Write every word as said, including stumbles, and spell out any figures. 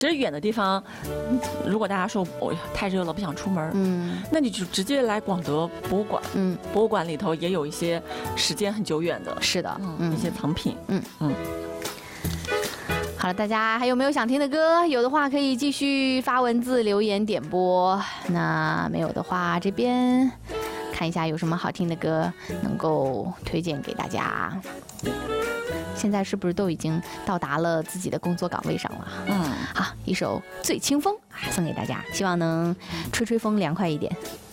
其实远的地方，如果大家说我、哦、太热了不想出门，嗯，那你就直接来广德博物馆，嗯，博物馆里头也有一些时间很久远的， 是的， 嗯，一些藏品，嗯嗯。 好了，大家还有没有想听的歌？有的话可以继续发文字留言点播，那没有的话，这边看一下有什么好听的歌能够推荐给大家。现在是不是都已经到达了自己的工作岗位上了？嗯，好，一首《醉清风》送给大家，希望能吹吹风凉快一点。